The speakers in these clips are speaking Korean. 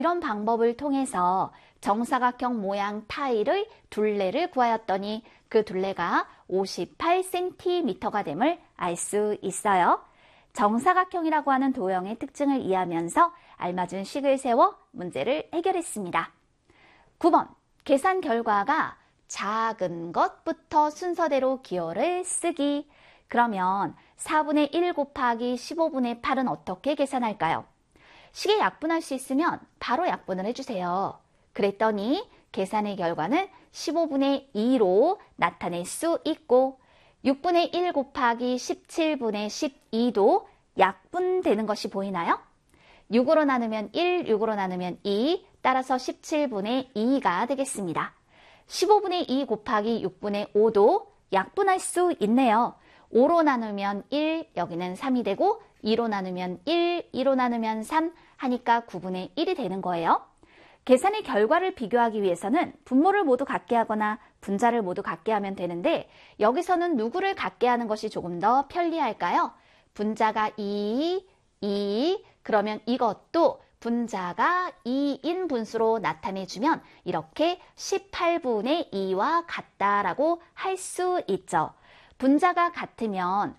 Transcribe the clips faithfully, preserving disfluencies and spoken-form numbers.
이런 방법을 통해서 정사각형 모양 타일의 둘레를 구하였더니 그 둘레가 오십팔 센티미터가 됨을 알 수 있어요. 정사각형이라고 하는 도형의 특징을 이해하면서 알맞은 식을 세워 문제를 해결했습니다. 구 번, 계산 결과가 작은 것부터 순서대로 기호를 쓰기. 그러면 사분의 일 곱하기 십오분의 팔은 어떻게 계산할까요? 식에 약분할 수 있으면 바로 약분을 해주세요. 그랬더니 계산의 결과는 십오분의 이로 나타낼 수 있고 육분의 일 곱하기 십칠분의 십이도 약분되는 것이 보이나요? 육으로 나누면 일, 육으로 나누면 이, 따라서 십칠분의 이가 되겠습니다. 십오분의 이 곱하기 육분의 오도 약분할 수 있네요. 오로 나누면 일, 여기는 삼이 되고 이로 나누면 일, 이로 나누면 삼 하니까 구분의 일이 되는 거예요. 계산의 결과를 비교하기 위해서는 분모를 모두 같게 하거나 분자를 모두 같게 하면 되는데 여기서는 누구를 같게 하는 것이 조금 더 편리할까요? 분자가 이, 이, 그러면 이것도 분자가 이인 분수로 나타내주면 이렇게 십팔분의 이와 같다라고 할 수 있죠. 분자가 같으면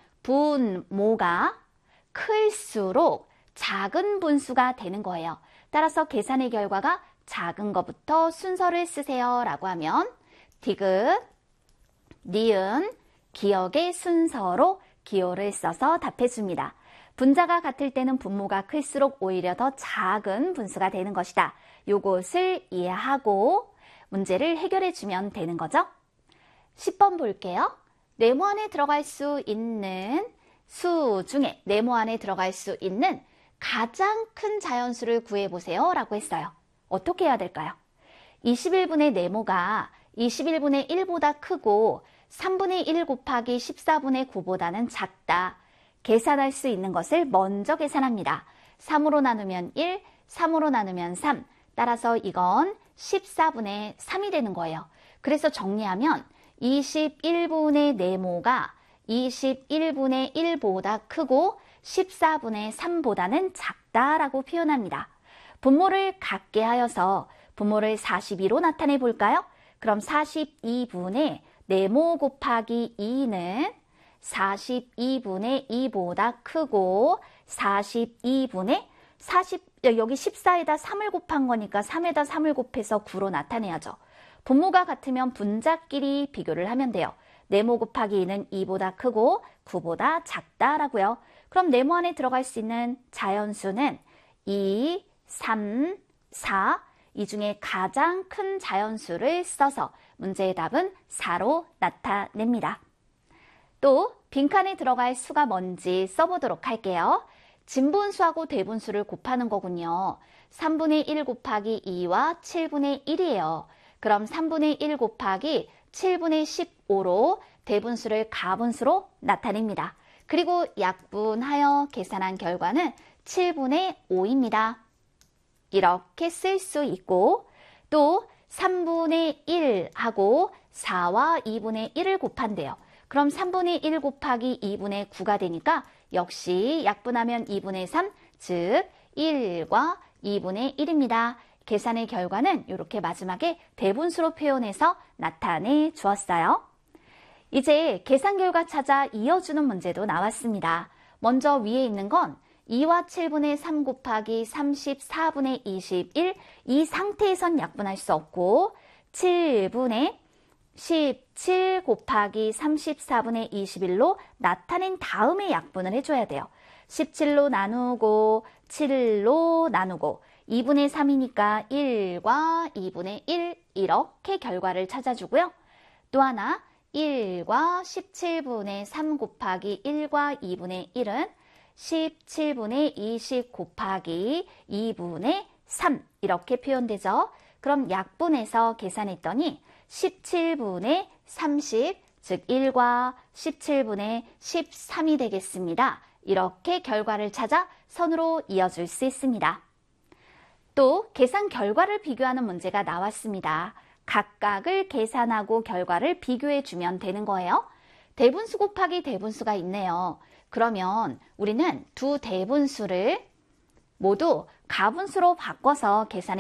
분모가 클수록 작은 분수가 되는 거예요. 따라서 계산의 결과가 작은 것부터 순서를 쓰세요 라고 하면 디귿, 니은, 기억의 순서로 기호를 써서 답해줍니다. 분자가 같을 때는 분모가 클수록 오히려 더 작은 분수가 되는 것이다. 요것을 이해하고 문제를 해결해주면 되는 거죠. 십 번 볼게요. 네모 안에 들어갈 수 있는 수 중에 네모 안에 들어갈 수 있는 가장 큰 자연수를 구해보세요 라고 했어요. 어떻게 해야 될까요? 이십일분의 네모가 이십일분의 일보다 크고 삼분의 일 곱하기 십사분의 구보다는 작다. 계산할 수 있는 것을 먼저 계산합니다. 삼으로 나누면 일, 삼으로 나누면 삼. 따라서 이건 십사분의 삼이 되는 거예요. 그래서 정리하면 이십일분의 네모가 이십일분의 일보다 크고 십사분의 삼보다는 작다라고 표현합니다. 분모를 같게 하여서 분모를 사십이로 나타내 볼까요? 그럼 사십이분의 네모 곱하기 이는 사십이분의 이보다 크고 사십이분의 사십, 여기 십사에다 삼을 곱한 거니까 삼에다 삼을 곱해서 구로 나타내야죠. 분모가 같으면 분자끼리 비교를 하면 돼요. 네모 곱하기 이는 이보다 크고 구보다 작다라고요. 그럼 네모 안에 들어갈 수 있는 자연수는 이, 삼, 사, 이 중에 가장 큰 자연수를 써서 문제의 답은 사로 나타냅니다. 또 빈칸에 들어갈 수가 뭔지 써보도록 할게요. 진분수하고 대분수를 곱하는 거군요. 삼분의 일 곱하기 이와 칠분의 일이에요. 그럼 삼분의 일 곱하기 칠분의 십오로 대분수를 가분수로 나타냅니다. 그리고 약분하여 계산한 결과는 칠분의 오입니다. 이렇게 쓸 수 있고 또 삼분의 일하고 사와 이분의 일을 곱한대요. 그럼 삼분의 일 곱하기 이분의 구가 되니까 역시 약분하면 이분의 삼, 즉 일과 이분의 일입니다. 계산의 결과는 이렇게 마지막에 대분수로 표현해서 나타내 주었어요. 이제 계산 결과 찾아 이어주는 문제도 나왔습니다. 먼저 위에 있는 건 이와 칠분의 삼 곱하기 삼십사분의 이십일, 이 상태에선 약분할 수 없고 칠분의 십칠 곱하기 삼십사분의 이십일로 나타낸 다음에 약분을 해줘야 돼요. 십칠로 나누고 칠로 나누고 이분의 삼이니까 일과 이분의 일 이렇게 결과를 찾아주고요. 또 하나 일과 십칠분의 삼 곱하기 일과 이분의 일은 십칠분의 이십 곱하기 이분의 삼 이렇게 표현되죠. 그럼 약분해서 계산했더니 십칠분의 삼십, 즉 일과 십칠분의 십삼이 되겠습니다. 이렇게 결과를 찾아 선으로 이어줄 수 있습니다. 또 계산 결과를 비교하는 문제가 나왔습니다. 각각을 계산하고 결과를 비교해 주면 되는 거예요. 대분수 곱하기 대분수가 있네요. 그러면 우리는 두 대분수를 모두 가분수로 바꿔서 계산해